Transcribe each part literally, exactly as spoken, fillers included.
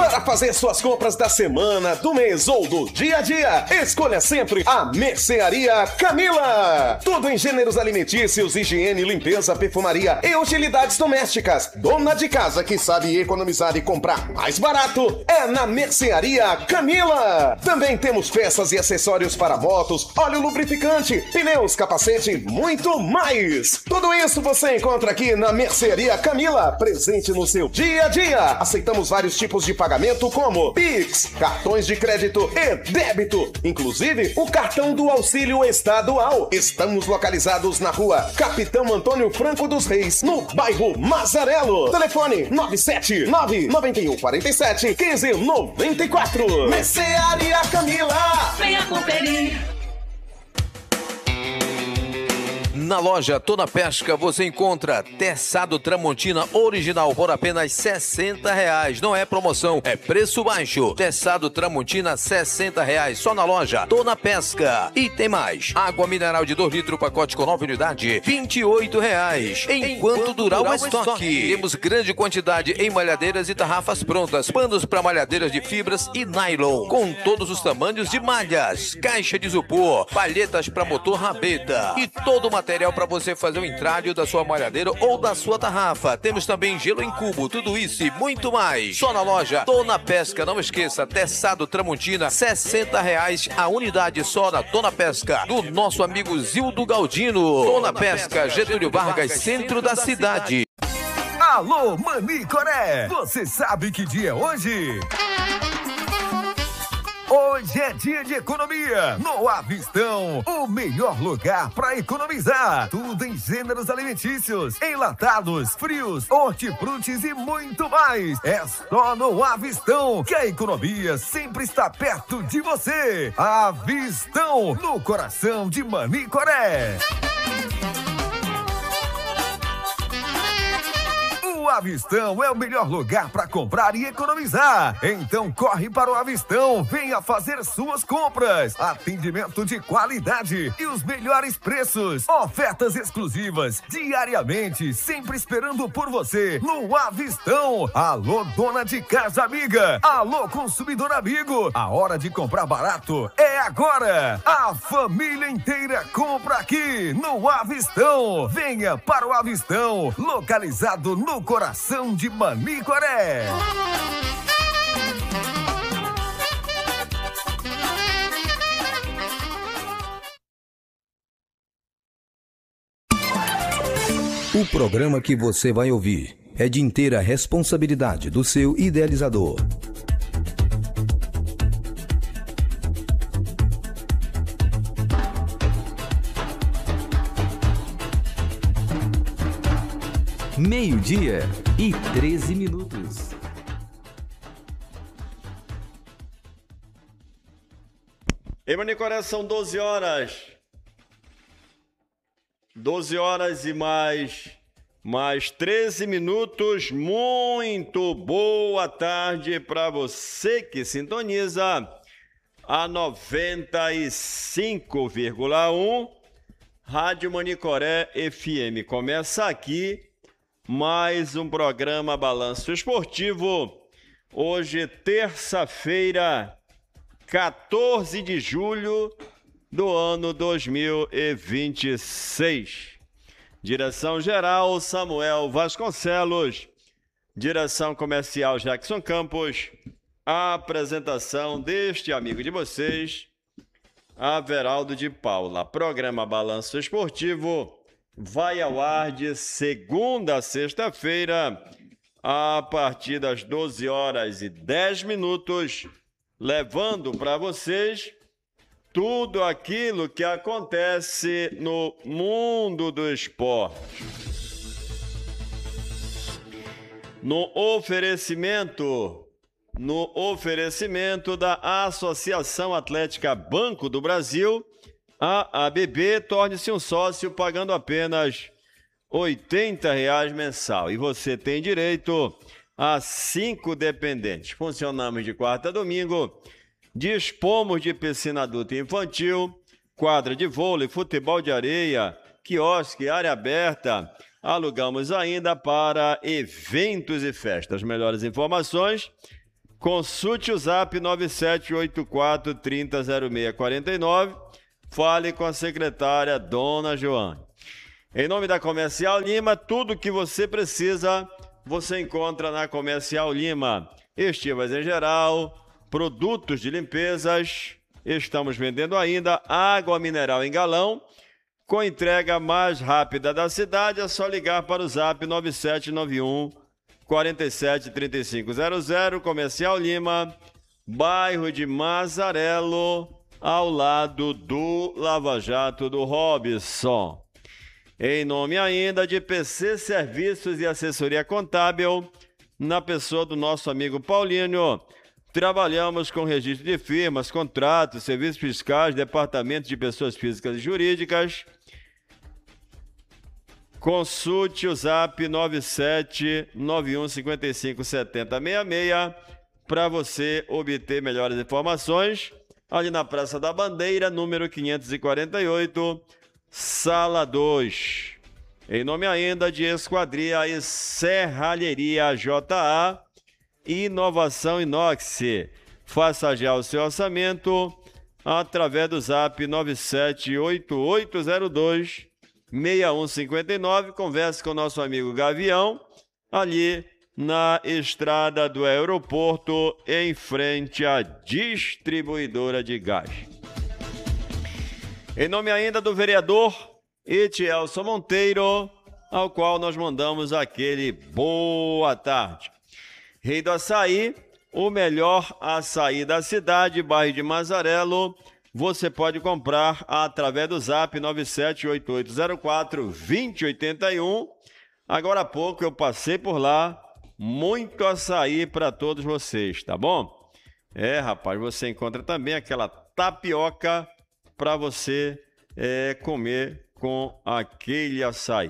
Para fazer suas compras da semana, do mês ou do dia a dia, escolha sempre a Mercearia Camila. Tudo em gêneros alimentícios, higiene, limpeza, perfumaria e utilidades domésticas. Dona de casa que sabe economizar e comprar mais barato é na Mercearia Camila. Também temos peças e acessórios para motos, óleo lubrificante, pneus, capacete e muito mais. Tudo isso você encontra aqui na Mercearia Camila, presente no seu dia a dia. Aceitamos vários tipos de pagamento como Pix, cartões de crédito e débito, inclusive o cartão do auxílio estadual. Estamos localizados na rua Capitão Antônio Franco dos Reis, no bairro Mazarelo. Telefone nove sete nove, nove um quatro sete, um cinco nove quatro. Mercearia Camila. Venha conferir. Na loja Tona Pesca você encontra terçado Tramontina original por apenas sessenta reais. Não é promoção, é preço baixo. Terçado Tramontina sessenta reais só na loja Tona Pesca. E tem mais. Água mineral de dois litros, pacote com nove unidades, vinte e oito reais. Enquanto, Enquanto durar o estoque. estoque. Temos grande quantidade em malhadeiras e tarrafas prontas. Panos para malhadeiras de fibras e nylon. Com todos os tamanhos de malhas. Caixa de isopor. Palhetas para motor rabeta. E todo o material para você fazer o entralho da sua malhadeira ou da sua tarrafa. Temos também gelo em cubo, tudo isso e muito mais. Só na loja Tona Pesca. Não esqueça, terçado Tramontina, sessenta reais a unidade só na Tona Pesca, do nosso amigo Zildo Galdino. Tona Pesca, Getúlio Vargas, centro da cidade. Alô, Manicoré! Você sabe que dia é hoje? Hoje é dia de economia no Avistão, o melhor lugar para economizar. Tudo em gêneros alimentícios, enlatados, frios, hortifrutis e muito mais. É só no Avistão que a economia sempre está perto de você. Avistão, no coração de Manicoré. O Avistão é o melhor lugar para comprar e economizar. Então corre para o Avistão, venha fazer suas compras. Atendimento de qualidade e os melhores preços. Ofertas exclusivas diariamente, sempre esperando por você no Avistão. Alô, dona de casa amiga. Alô, consumidor amigo. A hora de comprar barato é agora. A família inteira compra aqui no Avistão. Venha para o Avistão, localizado no coração de Manicoré. O programa que você vai ouvir é de inteira responsabilidade do seu idealizador. Meio-dia e treze minutos. Em Manicoré são doze horas. doze horas e mais, mais treze minutos. Muito boa tarde para você que sintoniza a noventa e cinco vírgula um Rádio Manicoré F M. Começa aqui mais um programa Balanço Esportivo. Hoje, terça-feira, quatorze de julho do ano dois mil e vinte e seis. Direção-geral, Samuel Vasconcelos. Direção comercial, Jackson Campos. A apresentação deste amigo de vocês, Averaldo de Paula. Programa Balanço Esportivo vai ao ar de segunda a sexta-feira, a partir das doze horas e dez minutos, levando para vocês tudo aquilo que acontece no mundo do esporte. No oferecimento, no oferecimento da Associação Atlética Banco do Brasil, a ABB, torne-se um sócio pagando apenas oitenta reais mensal. E você tem direito a cinco dependentes. Funcionamos de quarta a domingo. Dispomos de piscina adulta e infantil, quadra de vôlei, futebol de areia, quiosque, área aberta. Alugamos ainda para eventos e festas. Melhores informações consulte o zap nove sete oito quatro, três zero zero seis quatro nove. Fale com a secretária Dona Joane. Em nome da Comercial Lima, tudo que você precisa, você encontra na Comercial Lima. Estivas em geral, produtos de limpezas, estamos vendendo ainda água mineral em galão, com entrega mais rápida da cidade, é só ligar para o zap nove sete nove um, quatro sete, três cinco zero zero, Comercial Lima, bairro de Mazarelo, ao lado do Lava Jato do Robson. Em nome ainda de P C Serviços e Assessoria Contábil, na pessoa do nosso amigo Paulinho, trabalhamos com registro de firmas, contratos, serviços fiscais, departamento de pessoas físicas e jurídicas. Consulte o zap nove sete nove um, cinco cinco, sete zero seis seis para você obter melhores informações. Ali na Praça da Bandeira, número quinhentos e quarenta e oito, Sala dois. Em nome ainda de Esquadria e Serralheria J A, Inovação Inox. Faça já o seu orçamento através do zap nove sete oito oito zero dois, seis um cinco nove. Converse com o nosso amigo Gavião, ali na estrada do aeroporto, em frente à distribuidora de gás. Em nome ainda do vereador Etielson Monteiro, ao qual nós mandamos aquele boa tarde. Rei do Açaí, o melhor açaí da cidade, bairro de Mazarelo, você pode comprar através do zap nove sete oito oito zero quatro, dois zero oito um. Agora há pouco eu passei por lá, muito açaí para todos vocês, tá bom? É, rapaz, você encontra também aquela tapioca para você é, comer com aquele açaí.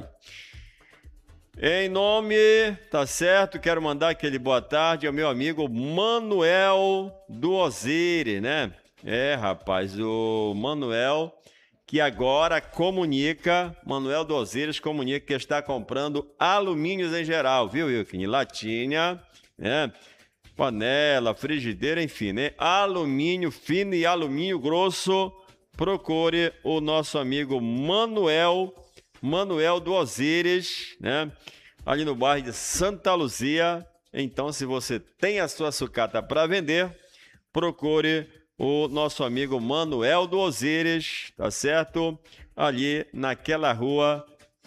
Em nome, tá certo, quero mandar aquele boa tarde ao meu amigo Manuel do Osiris, né? É, rapaz, o Manuel que agora comunica, Manuel do Osiris comunica que está comprando alumínios em geral, viu, Wilkin? Latinha, né? Panela, frigideira, enfim, né? Alumínio fino e alumínio grosso. Procure o nosso amigo Manuel, Manuel do Osiris, né? Ali no bairro de Santa Luzia. Então, se você tem a sua sucata para vender, procure o nosso amigo Manuel do Osiris, tá certo? Ali naquela rua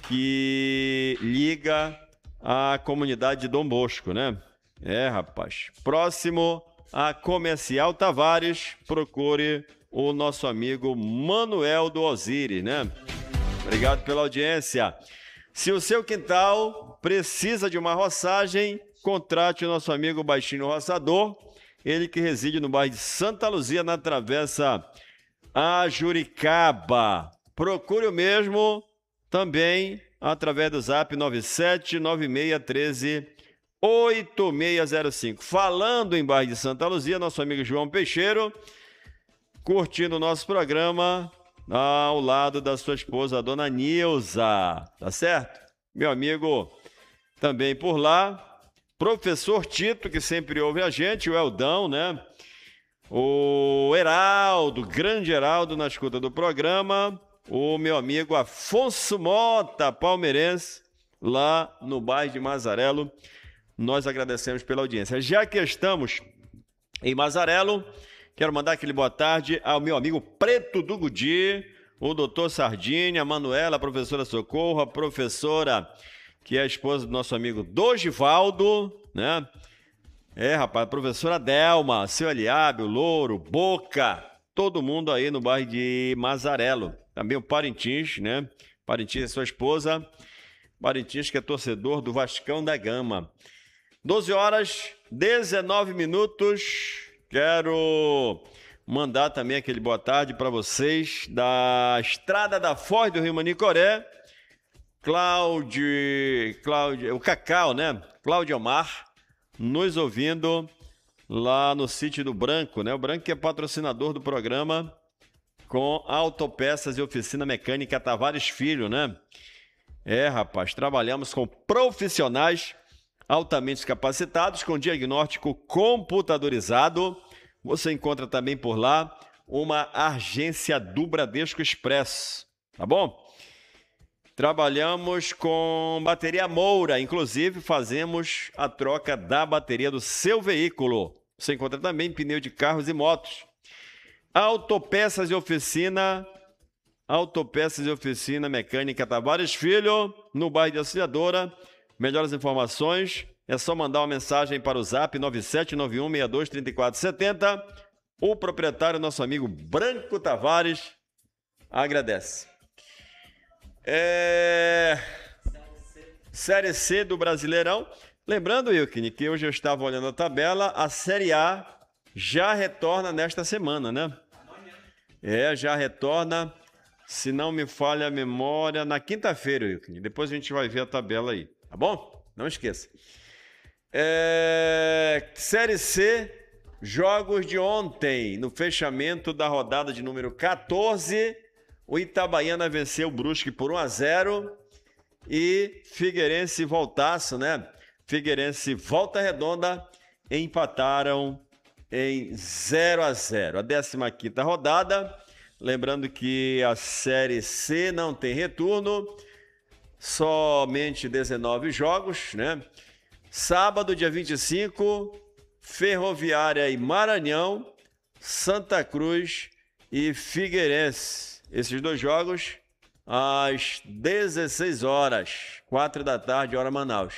que liga a comunidade de Dom Bosco, né? É, rapaz. Próximo a Comercial Tavares, procure o nosso amigo Manuel do Osiris, né? Obrigado pela audiência. Se o seu quintal precisa de uma roçagem, contrate o nosso amigo Baixinho Roçador, ele que reside no bairro de Santa Luzia, na Travessa Ajuricaba. Procure o mesmo também através do zap nove sete nove seis um três oito seis zero cinco. Falando em bairro de Santa Luzia, nosso amigo João Peixeiro, curtindo o nosso programa ao lado da sua esposa, a dona Nilza, tá certo? Meu amigo também por lá, professor Tito, que sempre ouve a gente, o Eldão, né? O Heraldo, grande Heraldo na escuta do programa, o meu amigo Afonso Mota, palmeirense, lá no bairro de Mazarelo. Nós agradecemos pela audiência. Já que estamos em Mazarelo, quero mandar aquele boa tarde ao meu amigo Preto do Gudi, o doutor Sardinha, a Manuela, a professora Socorro, a professora que é a esposa do nosso amigo Dogivaldo, né? É, rapaz, a professora Delma, seu Eliábio, Louro, Boca, todo mundo aí no bairro de Mazarelo. Também o Parintins, né? Parintins é sua esposa, Parintins que é torcedor do Vascão da Gama. doze horas, dezenove minutos. Quero mandar também aquele boa tarde para vocês da Estrada da Foz do Rio Manicoré. Cláudio, Cláudio, o Cacau, né? Cláudio Omar, nos ouvindo lá no Sítio do Branco, né? O Branco que é patrocinador do programa com Autopeças e Oficina Mecânica Tavares Filho, né? É, rapaz, trabalhamos com profissionais altamente capacitados, com diagnóstico computadorizado. Você encontra também por lá uma agência do Bradesco Expresso, tá bom? Trabalhamos com bateria Moura, inclusive fazemos a troca da bateria do seu veículo. Você encontra também pneu de carros e motos. Autopeças e oficina, Autopeças e oficina mecânica Tavares Filho, no bairro de Auxiliadora. Melhores informações, é só mandar uma mensagem para o zap nove sete nove um seis dois três quatro sete zero. O proprietário, nosso amigo Branco Tavares, agradece. É... Série C do Brasileirão. Lembrando, Wilkin, que hoje eu estava olhando a tabela, a Série A já retorna nesta semana, né? É, já retorna, se não me falha a memória, na quinta-feira, Wilkin. Depois a gente vai ver a tabela aí, tá bom? Não esqueça. É... Série C, jogos de ontem, no fechamento da rodada de número quatorze, o Itabaiana venceu o Brusque por um a zero e Figueirense e Voltaço, né? Figueirense e Volta Redonda empataram em zero a zero. A décima quinta rodada, lembrando que a Série C não tem retorno, somente dezenove jogos, né? Sábado, dia vinte e cinco, Ferroviária e Maranhão, Santa Cruz e Figueirense. Esses dois jogos às dezesseis horas, quatro da tarde, hora Manaus.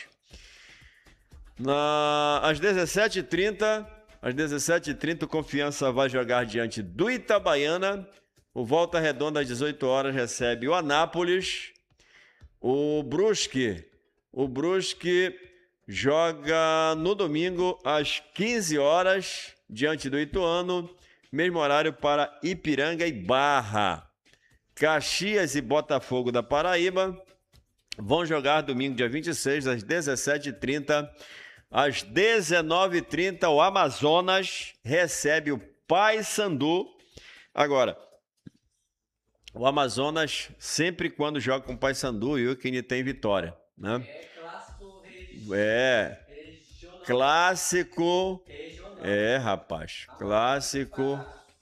Na, às dezessete e trinta, às dezessete e trinta, o Confiança vai jogar diante do Itabaiana. O Volta Redonda, às dezoito horas, recebe o Anápolis. O Brusque, o Brusque joga no domingo, às quinze horas, diante do Ituano. Mesmo horário para Ipiranga e Barra. Caxias e Botafogo da Paraíba vão jogar domingo, dia vinte e seis, às dezessete e trinta. Às dezenove e trinta, o Amazonas recebe o Paysandu. Agora, o Amazonas, sempre quando joga com o Paysandu, o Wilkin tem vitória, né? É clássico regional. É, regional. clássico. Regional. É, rapaz, clássico.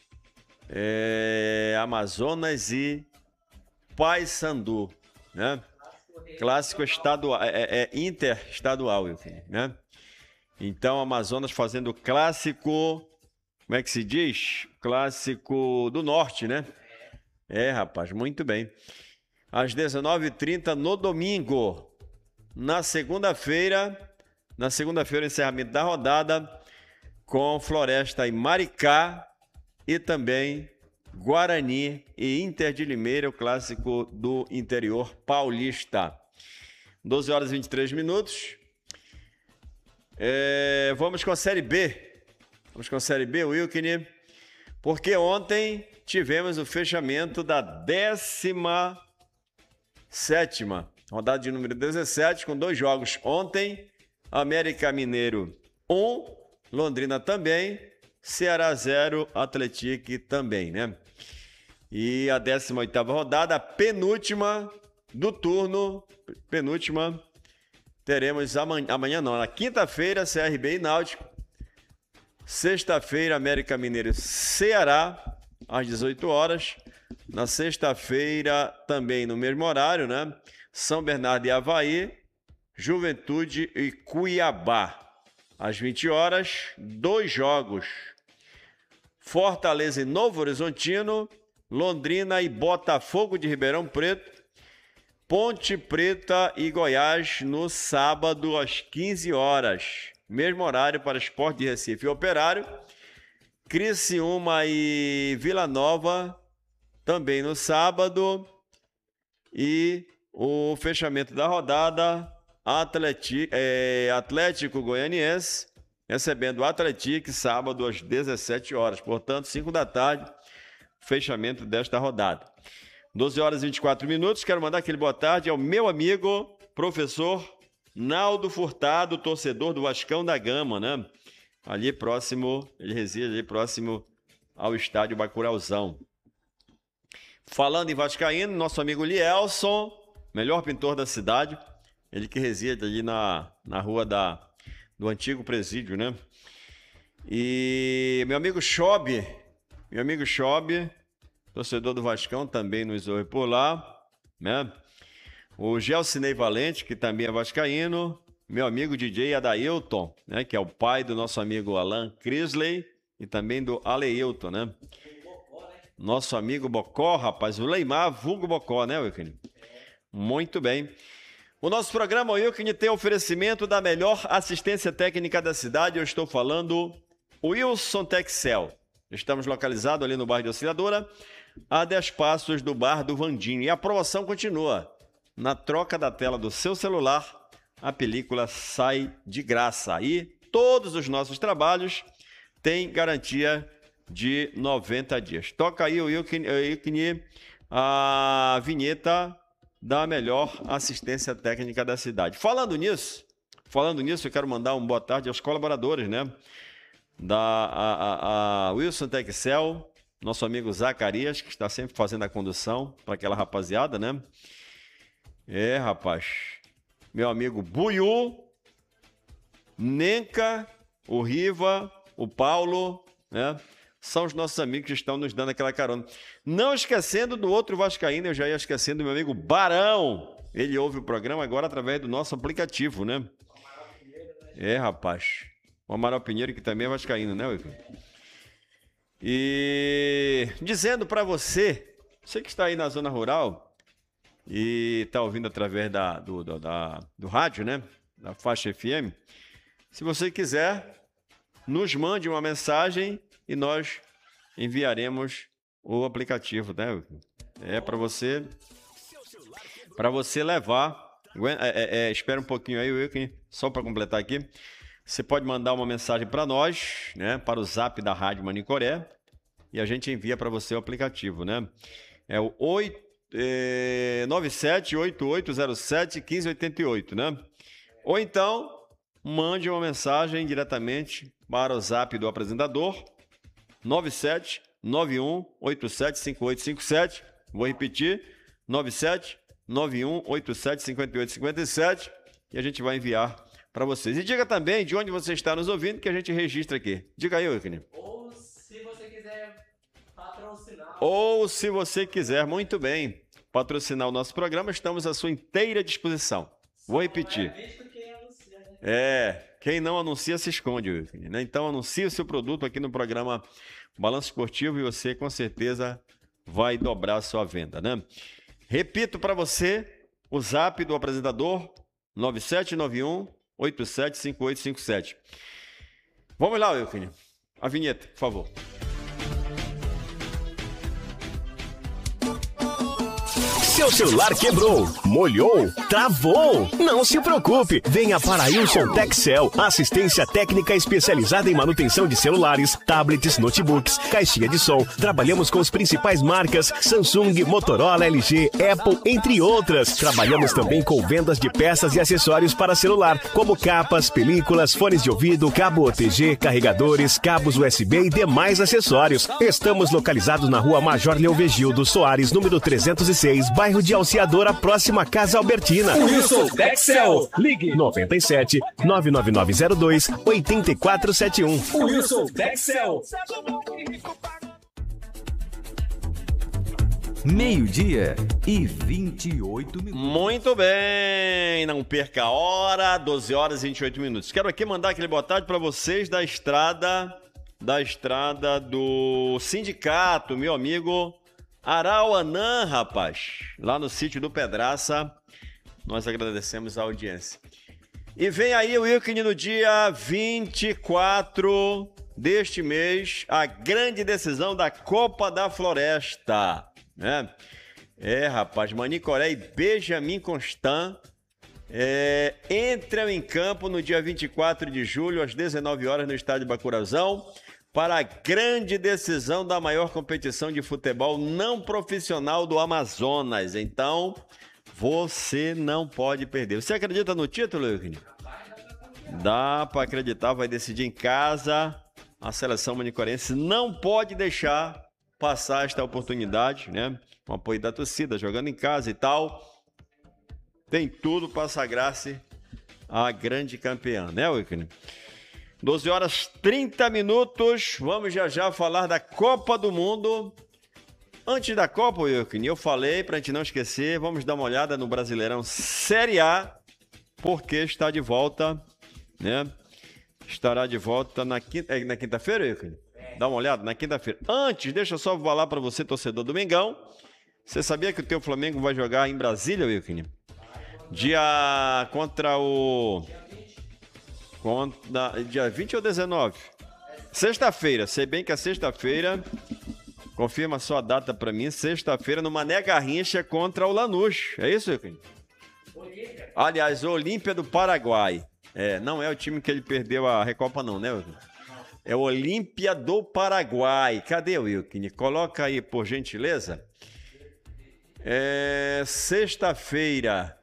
É, Amazonas e Paysandu, né? Clássico estadual, é, é interestadual, enfim, né? Então, Amazonas fazendo o clássico, como é que se diz? Clássico do Norte, né? É, rapaz, muito bem. Às dezenove e trinta no domingo. Na segunda-feira, na segunda-feira, encerramento da rodada com Floresta e Maricá. E também Guarani e Inter de Limeira, o clássico do interior paulista. doze horas e vinte e três minutos. É, vamos com a Série B. Vamos com a Série B, Wilkin. Porque ontem tivemos o fechamento da décima sétima rodada de número dezessete, com dois jogos ontem. América Mineiro um, Londrina também. Ceará zero, Atlético também, né? E a décima oitava rodada, a penúltima do turno, penúltima, teremos amanhã, amanhã não, na quinta-feira, C R B e Náutico. Sexta-feira, América Mineiro e Ceará, às dezoito horas. Na sexta-feira, também no mesmo horário, né? São Bernardo e Avaí, Juventude e Cuiabá. Às vinte horas, dois jogos. Fortaleza e Novo Horizontino, Londrina e Botafogo de Ribeirão Preto, Ponte Preta e Goiás no sábado às quinze horas. Mesmo horário para Sport de Recife e Operário. Criciúma e Vila Nova também no sábado. E o fechamento da rodada, Atlético, é, Atlético Goianiense recebendo o Atlético sábado às dezessete horas. Portanto, cinco da tarde, fechamento desta rodada. doze horas e vinte e quatro minutos. Quero mandar aquele boa tarde ao meu amigo, professor Naldo Furtado, torcedor do Vascão da Gama, né? Ali próximo, ele reside ali próximo ao estádio Bacurauzão. Falando em vascaíno, nosso amigo Lielson, melhor pintor da cidade, Ele que reside ali na, na rua da, do antigo presídio, né? E meu amigo Chob, meu amigo Chob, torcedor do Vascão, também nos ouve por lá, né? O Gelsinei Valente, que também é vascaíno, meu amigo D J Adailton, né? Que é o pai do nosso amigo Alan Crisley e também do Aleilton, né? Nosso amigo Bocó, rapaz, o Leimar, vulgo Bocó, né, Wilkin? Muito bem. O nosso programa, Wilkin, tem oferecimento da melhor assistência técnica da cidade. Eu estou falando Wilson Texel. Estamos localizados ali no bairro de Auxiliadora, a dez passos do bar do Vandinho. E a promoção continua. Na troca da tela do seu celular, a película sai de graça. E todos os nossos trabalhos têm garantia de noventa dias. Toca aí, o Wilkin, a vinheta da melhor assistência técnica da cidade. Falando nisso, falando nisso, eu quero mandar uma boa tarde aos colaboradores, né? Da a, a, a Wilson Texel, nosso amigo Zacarias, que está sempre fazendo a condução para aquela rapaziada, né? É, rapaz. Meu amigo Buiú, Nenca, o Riva, o Paulo, né? São os nossos amigos que estão nos dando aquela carona. Não esquecendo do outro vascaíno, eu já ia esquecendo do meu amigo Barão. Ele ouve o programa agora através do nosso aplicativo, né? É, rapaz. O Amaral Pinheiro, que também é vascaíno, né, Wilton? E dizendo para você, você que está aí na zona rural e está ouvindo através da, do, do, da, do rádio, né? Da faixa F M, se você quiser, nos mande uma mensagem e nós enviaremos o aplicativo, né? É para você, para você levar. É, é, é, espera um pouquinho aí, Wilkin, só para completar aqui. Você pode mandar uma mensagem para nós, né? Para o zap da Rádio Manicoré e a gente envia para você o aplicativo, né? É o nove sete oito oito zero sete um cinco oito oito, né? Ou então mande uma mensagem diretamente para o zap do apresentador. nove sete nove um oito sete cinco oito cinco sete. Vou repetir. nove sete nove um oito sete cinco oito cinco sete. E a gente vai enviar para vocês. E diga também de onde você está nos ouvindo, que a gente registra aqui. Diga aí, Wilkin. Ou se você quiser patrocinar. Ou se você quiser, muito bem, patrocinar o nosso programa, estamos à sua inteira disposição. Vou repetir. É visto quem anuncia, né? É, quem não anuncia se esconde, Wilkin, né? Então anuncie o seu produto aqui no programa Balanço Esportivo e você com certeza vai dobrar a sua venda, né? Repito para você o zap do apresentador, nove sete nove um oito sete cinco oito cinco sete. Vamos lá, Wilkin. A vinheta, por favor. Seu celular quebrou, molhou, travou? Não se preocupe, venha para a Wilson Texel, assistência técnica especializada em manutenção de celulares, tablets, notebooks, caixinha de som. Trabalhamos com as principais marcas Samsung, Motorola, L G, Apple, entre outras. Trabalhamos também com vendas de peças e acessórios para celular, como capas, películas, fones de ouvido, cabo O T G, carregadores, cabos U S B e demais acessórios. Estamos localizados na rua Major Leovegildo Soares, número trezentos e seis, bairro de Auxiliadora, próxima à Casa Albertina. Wilson Texel. Ligue nove sete nove nove nove zero dois oito quatro sete um. Wilson Texel. Meio-dia e vinte e oito minutos. Muito bem, não perca a hora, doze horas e vinte e oito minutos. Quero aqui mandar aquele boa tarde para vocês da estrada, da estrada do sindicato, meu amigo Arauanã, rapaz, lá no sítio do Pedraça. Nós agradecemos a audiência. E vem aí, Wilkin, no dia vinte e quatro deste mês, a grande decisão da Copa da Floresta, né? É, rapaz, Manicoré e Benjamin Constant é, entram em campo no dia vinte e quatro de julho, às dezenove horas, no estádio Bacurazão, para a grande decisão da maior competição de futebol não profissional do Amazonas. Então, você não pode perder. Você acredita no título, Wilkin? Dá para acreditar, vai decidir em casa. A seleção manicorense não pode deixar passar esta oportunidade, né? Com apoio da torcida, jogando em casa e tal. tem tudo para sagrar-se a grande campeã, né, Wilkin? doze horas e trinta minutos, vamos já já falar da Copa do Mundo. Antes da Copa, Wilkin, eu falei, para a gente não esquecer, vamos dar uma olhada no Brasileirão Série A, porque está de volta, né? Estará de volta na quinta, é, na quinta-feira, Wilkin? Dá uma olhada, na quinta-feira. Antes, deixa eu só falar para você, torcedor do Mengão. Você sabia que o teu Flamengo vai jogar em Brasília, Wilkin? Dia contra o... Contra, dia vinte ou dezenove? Sexta-feira, sei bem que é sexta-feira. Confirma só a data pra mim. Sexta-feira no Mané Garrincha contra o Lanús. É isso, Wilkin? Aliás, o Olímpia do Paraguai. É, não é o time que ele perdeu a Recopa não, né, Wilkin? É o Olímpia do Paraguai. Cadê o Wilkin? Coloca aí, por gentileza. É sexta-feira.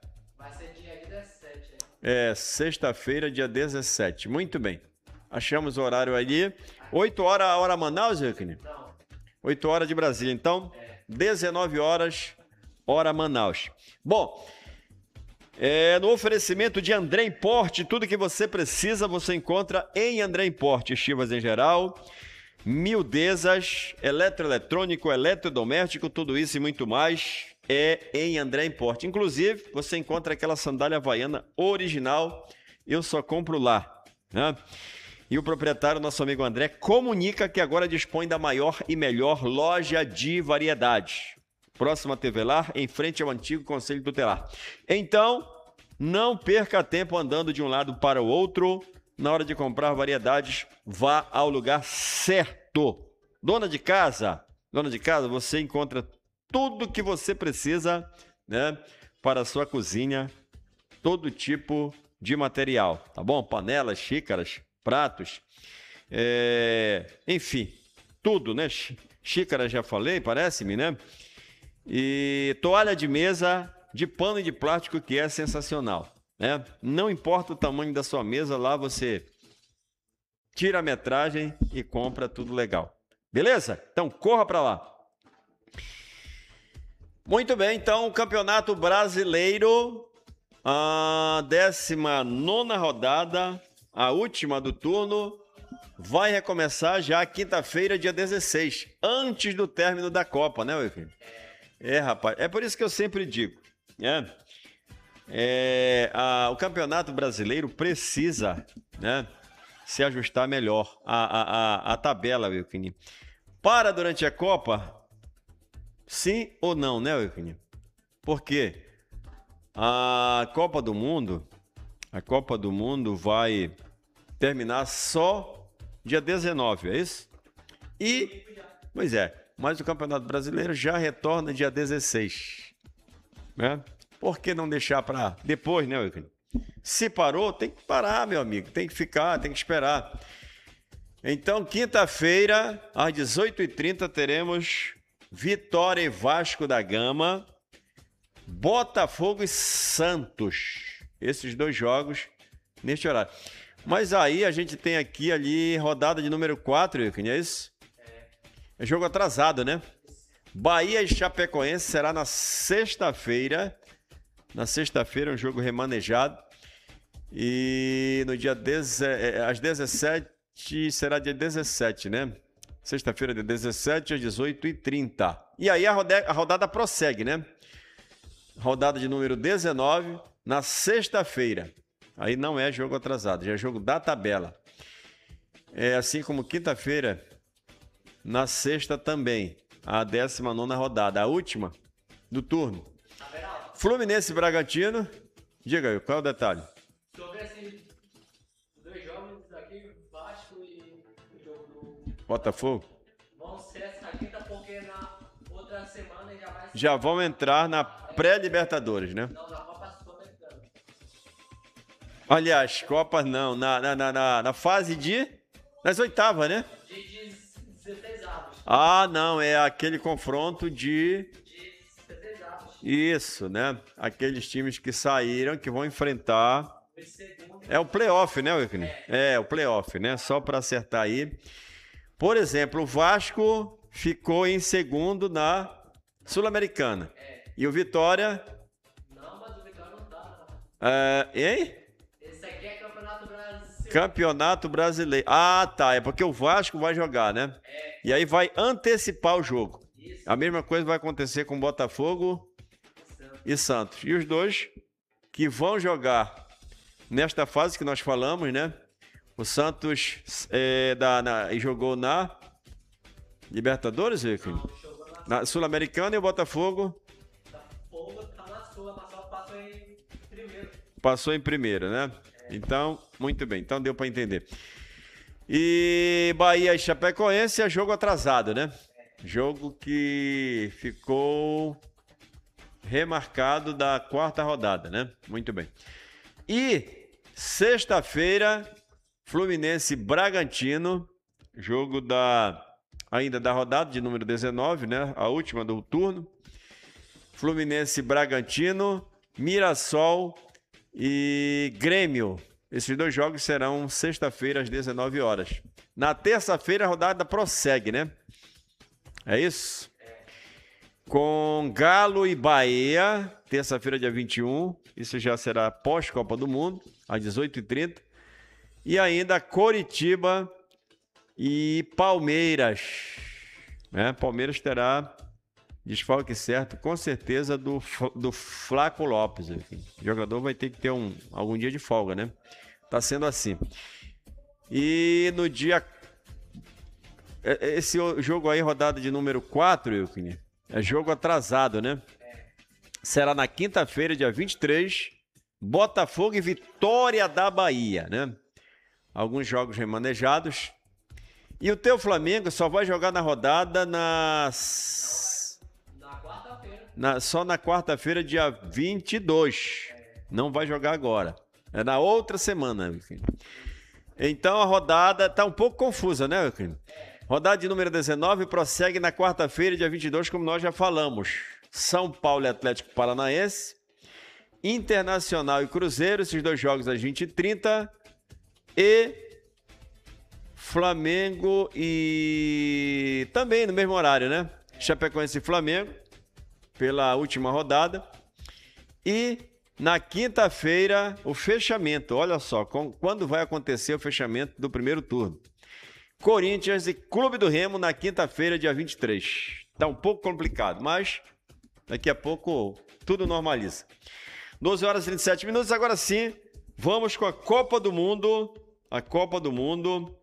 É, sexta-feira, dia dezessete. Muito bem. Achamos o horário ali. oito horas, a hora Manaus, Wilkin? Não. oito horas de Brasília, então. É. dezenove horas, hora Manaus. Bom, é, no oferecimento de André Importe, tudo que você precisa você encontra em André Importe. Estivas em geral, miudezas, eletroeletrônico, eletrodoméstico, tudo isso e muito mais. É em André Importe. Inclusive, você encontra aquela sandália havaiana original. Eu só compro lá, né? E o proprietário, nosso amigo André, comunica que agora dispõe da maior e melhor loja de variedades. Próxima T V Lar, em frente ao antigo Conselho Tutelar. Então, não perca tempo andando de um lado para o outro. Na hora de comprar variedades, vá ao lugar certo. Dona de casa, dona de casa, você encontra tudo que você precisa, né, para a sua cozinha, todo tipo de material, tá bom? Panelas, xícaras, pratos, é... enfim, tudo, né? Xícara já falei, parece-me, né? E toalha de mesa de pano e de plástico, que é sensacional, né? Não importa o tamanho da sua mesa, lá você tira a metragem e compra tudo legal. Beleza? Então corra para lá. Muito bem, então, o Campeonato Brasileiro, a décima nona rodada, a última do turno, vai recomeçar já quinta-feira, dia dezesseis, antes do término da Copa, né, Wilkin? É, rapaz, é por isso que eu sempre digo, né? É, a, o Campeonato Brasileiro precisa, né, se ajustar melhor a, a, a, a tabela, Wilkin. Para durante a Copa... Sim ou não, né, Wilkin? Porque a Copa do Mundo, a Copa do Mundo vai terminar só dia dezenove, é isso? E, pois é, mas o Campeonato Brasileiro já retorna dia dezesseis, né? Por que não deixar para depois, né, Wilkin? Se parou, tem que parar, meu amigo, tem que ficar, tem que esperar. Então, quinta-feira, às dezoito e trinta, teremos Vitória e Vasco da Gama, Botafogo e Santos. Esses dois jogos neste horário. Mas aí a gente tem aqui ali rodada de número quatro, Wilkin, é isso? É jogo atrasado, né? Bahia e Chapecoense será na sexta-feira. Na sexta-feira, um jogo remanejado. E no dia dez, às dezessete, será dia dezessete, né? Sexta-feira, dia dezessete, às dezoito e trinta. E aí a rodada, a rodada prossegue, né? Rodada de número dezenove, na sexta-feira. Aí não é jogo atrasado, já é jogo da tabela. É assim como quinta-feira, na sexta também, a décima nona rodada, a última do turno. Fluminense e Bragantino. Diga aí, qual é o detalhe? Sobre esses dois jogos aqui, Vasco e o jogo do Botafogo? Vão ser essa quinta, porque na outra semana já vai ser... Já vão entrar na pré-Libertadores, né? Não, na Copa Sul-Americana. Aliás, Copas não, na, na, na, na, na fase de... Nas oitavas, né? De dezesseis avos. Ah, não, é aquele confronto de... De dezesseis avos. Isso, né? Aqueles times que saíram, que vão enfrentar... O segundo... É o playoff, né, Wilkin? É. é, o playoff, né? Só para acertar aí. Por exemplo, o Vasco ficou em segundo na Sul-Americana. É. E o Vitória... Não, mas o Vitória não tá É, hein? Esse aqui é Campeonato Brasileiro. Campeonato Brasileiro. Ah, tá. É porque o Vasco vai jogar, né? É. E aí vai antecipar o jogo. Isso. A mesma coisa vai acontecer com Botafogo e Santos. E os dois que vão jogar nesta fase que nós falamos, né? O Santos é, da, na, jogou na Libertadores, Rick? Não, jogou na, Na Sul-Americana, e o Botafogo da Folga, tá na sua, mas só passou em primeiro. passou em primeiro, né? Então, muito bem. Então deu para entender. E Bahia e Chapecoense é jogo atrasado, né? Jogo que ficou remarcado da quarta rodada, né? Muito bem. E sexta-feira, Fluminense e Bragantino, jogo da ainda da rodada de número dezenove, né? A última do turno. Fluminense e Bragantino, Mirassol e Grêmio. Esses dois jogos serão sexta-feira às dezenove horas. Na terça-feira a rodada prossegue, né? É isso? Com Galo e Bahia, terça-feira, dia vinte e um. Isso já será pós-Copa do Mundo, às dezoito e trinta. E ainda Coritiba e Palmeiras. Né? Palmeiras terá desfalque certo, com certeza, do, do Flaco Lopes. Enfim. O jogador vai ter que ter um, algum dia de folga, né? Tá sendo assim. E no dia... Esse jogo aí, rodada de número quatro, Euclid, é jogo atrasado, né? Será na quinta-feira, dia vinte e três, Botafogo e Vitória da Bahia, né? Alguns jogos remanejados. E o teu Flamengo só vai jogar na rodada nas... Na quarta-feira. Na... Só na quarta-feira, dia vinte e dois. Não vai jogar agora. É na outra semana, enfim. Então a rodada tá um pouco confusa, né, Euclid? Rodada de número dezenove prossegue na quarta-feira, dia vinte e dois, como nós já falamos. São Paulo e Atlético Paranaense, Internacional e Cruzeiro, esses dois jogos às vinte e trinta, e Flamengo e... também no mesmo horário, né? Chapecoense e Flamengo, pela última rodada. E na quinta-feira, o fechamento. Olha só, com... quando vai acontecer o fechamento do primeiro turno. Corinthians e Clube do Remo na quinta-feira, dia vinte e três. Tá um pouco complicado, mas daqui a pouco tudo normaliza. doze horas e trinta e sete minutos. Agora sim, vamos com a Copa do Mundo. A Copa do Mundo,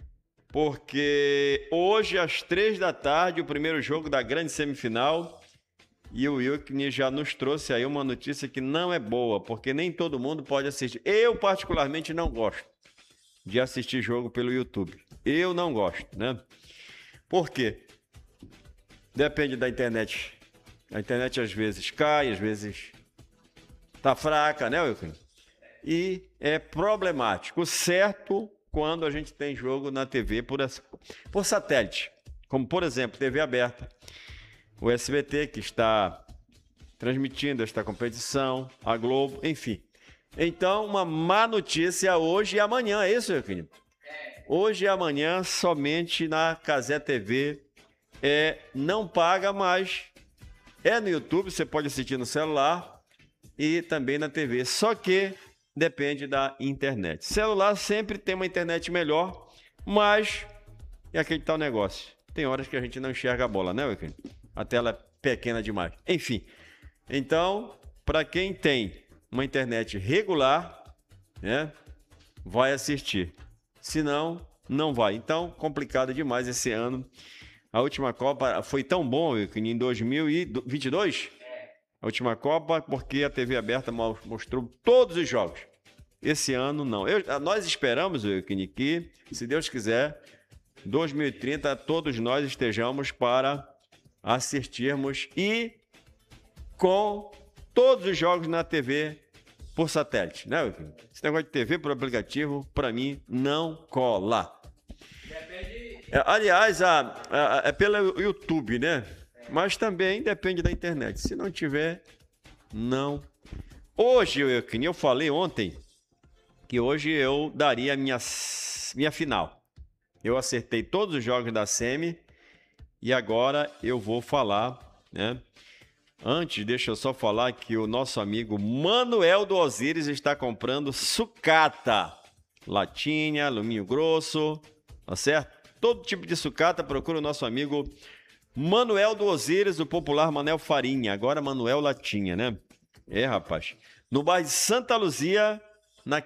porque hoje às três da tarde, o primeiro jogo da grande semifinal. E o Wilkney já nos trouxe aí uma notícia que não é boa, porque nem todo mundo pode assistir. Eu, particularmente, não gosto de assistir jogo pelo YouTube. Eu não gosto, né? Por quê? Depende da internet. A internet às vezes cai, às vezes tá fraca, né, Wilkney? E é problemático. Certo quando a gente tem jogo na T V por, por satélite. Como, por exemplo, T V aberta. O S B T, que está transmitindo esta competição, a Globo, enfim. Então, uma má notícia hoje e amanhã, é isso, Euclid? Hoje e amanhã, somente na Cazé T V. É, não paga, mas é no YouTube, você pode assistir no celular e também na T V. Só que depende da internet. Celular sempre tem uma internet melhor, mas é aquele tal negócio. Tem horas que a gente não enxerga a bola, né, Euclid? A tela é pequena demais. Enfim, então, para quem tem uma internet regular, né, vai assistir. Se não, não vai. Então, complicado demais esse ano. A última Copa foi tão bom que em dois mil e vinte e dois, a última Copa, porque a T V aberta mostrou todos os jogos. Esse ano, não. Eu, nós esperamos, que, se Deus quiser, dois mil e trinta, todos nós estejamos para assistirmos e com todos os jogos na T V por satélite, né? Esse negócio de T V por aplicativo, para mim, não cola. Depende... É, aliás, a, a, é pelo YouTube, né? Mas também depende da internet. Se não tiver, não. Hoje, eu, eu falei ontem que hoje eu daria a minha, minha final. Eu acertei todos os jogos da Semi. E agora eu vou falar, né, Antes, deixa eu só falar que o nosso amigo Manuel do Osíris está comprando sucata. Latinha, alumínio grosso, tá certo? Todo tipo de sucata, procura o nosso amigo Manuel do Osíris, o popular Manel Farinha. Agora Manuel Latinha, né? É, rapaz. No bairro de Santa Luzia,